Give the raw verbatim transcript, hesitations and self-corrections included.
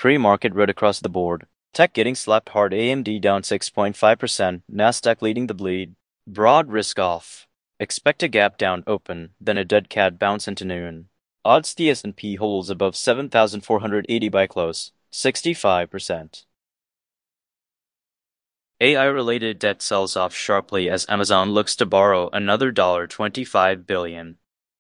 Pre-market red across the board. Tech getting slapped hard, A M D down six point five percent, Nasdaq leading the bleed. Broad risk off. Expect a gap down open, then a dead cat bounce into noon. Odds the S and P holds above seven thousand four hundred eighty by close, sixty-five percent. A I-related debt sells off sharply as Amazon looks to borrow another twenty-five billion dollars.